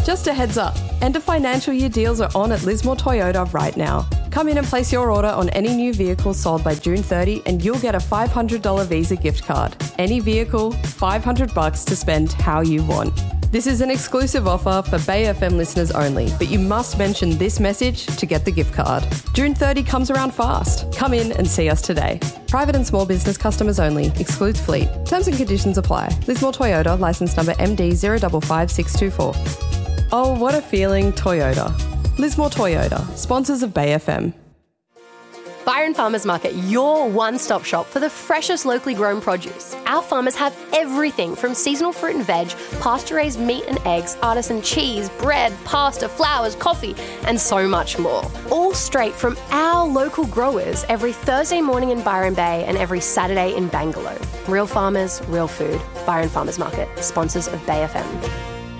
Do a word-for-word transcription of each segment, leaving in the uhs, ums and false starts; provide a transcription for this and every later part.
Just a heads up, end of financial year deals are on at Lismore Toyota right now. Come in and place your order on any new vehicle sold by June thirtieth and you'll get a five hundred dollars Visa gift card. Any vehicle, five hundred bucks to spend how you want. This is an exclusive offer for Bay F M listeners only, but you must mention this message to get the gift card. June thirtieth comes around fast. Come in and see us today. Private and small business customers only. Excludes fleet. Terms and conditions apply. Lismore Toyota, licence number M D zero five five six two four. Oh, what a feeling, Toyota. Lismore Toyota, sponsors of Bay F M. Byron Farmers Market, your one-stop shop for the freshest locally grown produce. Our farmers have everything from seasonal fruit and veg, pasture-raised meat and eggs, artisan cheese, bread, pasta, flowers, coffee, and so much more. All straight from our local growers every Thursday morning in Byron Bay and every Saturday in Bangalore. Real farmers, real food. Byron Farmers Market, sponsors of Bay F M.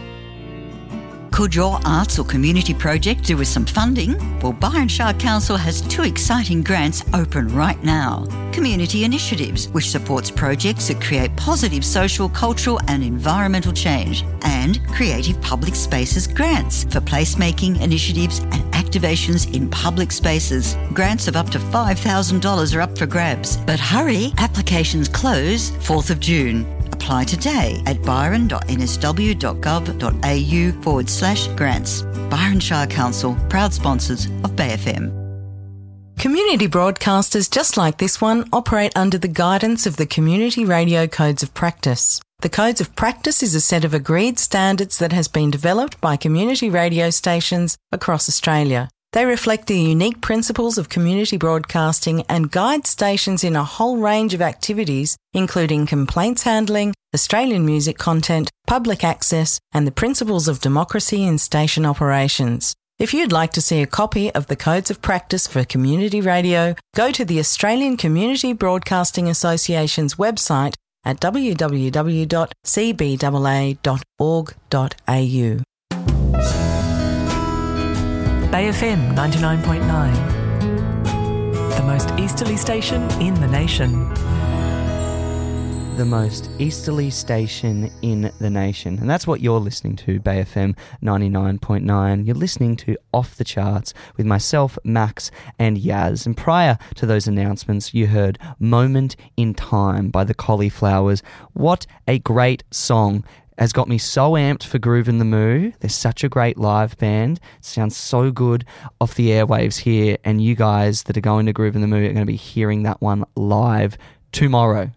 Could your arts or community project do with some funding? Well, Byron Shire Council has two exciting grants open right now. Community Initiatives, which supports projects that create positive social, cultural and environmental change. And Creative Public Spaces Grants for placemaking initiatives and activations in public spaces. Grants of up to five thousand dollars are up for grabs. But hurry, applications close fourth of June. Apply today at byron.nsw.gov.au forward slash grants. Byron Shire Council, proud sponsors of Bay F M. Community broadcasters just like this one operate under the guidance of the Community Radio Codes of Practice. The Codes of Practice is a set of agreed standards that has been developed by community radio stations across Australia. They reflect the unique principles of community broadcasting and guide stations in a whole range of activities, including complaints handling, Australian music content, public access, and the principles of democracy in station operations. If you'd like to see a copy of the Codes of Practice for Community Radio, go to the Australian Community Broadcasting Association's website at w w w dot c b a a dot org dot a u. Bay F M ninety-nine point nine, the most easterly station in the nation. The most easterly station in the nation. And that's what you're listening to, Bay F M ninety-nine point nine. You're listening to Off the Charts with myself, Max, and Yaz. And prior to those announcements, you heard Moment in Time by the Cauliflowers. What a great song. Has got me so amped for Groove in the Moo. They're such a great live band. It sounds so good off the airwaves here. And you guys that are going to Groove in the Moo are going to be hearing that one live tomorrow.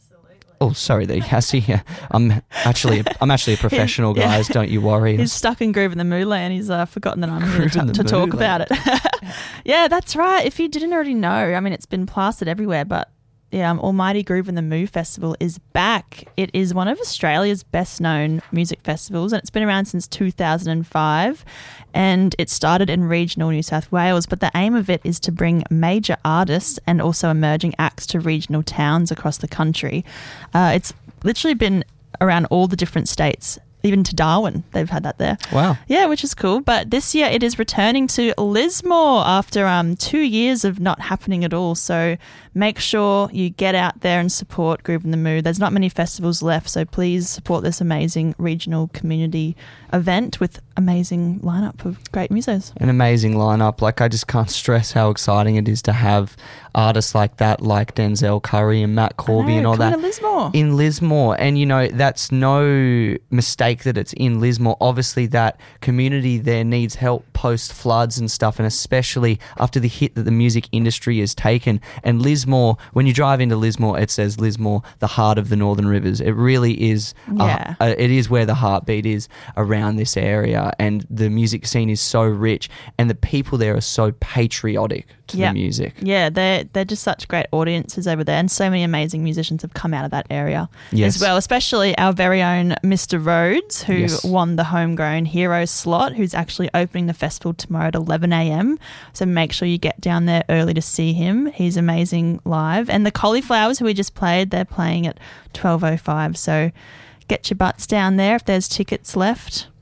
Oh, sorry there, Yassi. I'm actually, I'm actually a professional, guys. Don't you worry. He's stuck in Groove in the Moo land. He's uh, forgotten that I'm here to, to talk about it. Yeah, that's right. If you didn't already know, I mean, it's been plastered everywhere, but yeah, um, Almighty Groove in the Moo Festival is back. It is one of Australia's best-known music festivals, and it's been around since two thousand five, and it started in regional New South Wales, but the aim of it is to bring major artists and also emerging acts to regional towns across the country. Uh, it's literally been around all the different states. Even to Darwin, they've had that there. Wow. Yeah, which is cool. But this year it is returning to Lismore after um, two years of not happening at all. So make sure you get out there and support Groove in the Moo. There's not many festivals left, so please support this amazing regional community event with amazing lineup of great musos. An amazing lineup. Like, I just can't stress how exciting it is to have artists like that, like Denzel Curry and Matt Corby know, and all that in Lismore. in Lismore. And you know, that's no mistake that it's in Lismore. Obviously that community there needs help post floods and stuff, and especially after the hit that the music industry has taken. And Lismore, when you drive into Lismore, it says Lismore, the heart of the Northern Rivers. It really is. Yeah. A, a, it is where the heartbeat is around this area, and the music scene is so rich, and the people there are so patriotic to yeah. the music. Yeah, they're, they're just such great audiences over there, and so many amazing musicians have come out of that area yes. as well, especially our very own Mister Rhodes, who yes. won the Homegrown Hero slot, who's actually opening the festival tomorrow at eleven a.m. So make sure you get down there early to see him. He's amazing live. And the Cauliflowers, who we just played, they're playing at twelve oh five. So get your butts down there if there's tickets left.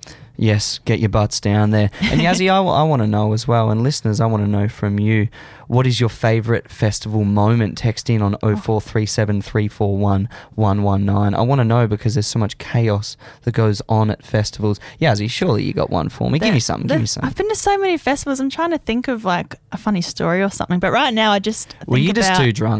Yes, get your butts down there. And Yazzie, I, I want to know as well, and listeners, I want to know from you, what is your favourite festival moment? Text in on oh four three seven, three four one, one one nine. I want to know because there's so much chaos that goes on at festivals. Yazzie, surely you got one for me. The, give me something, the, give me something. I've been to so many festivals. I'm trying to think of like a funny story or something, but right now I just think Well, you're just about, too drunk.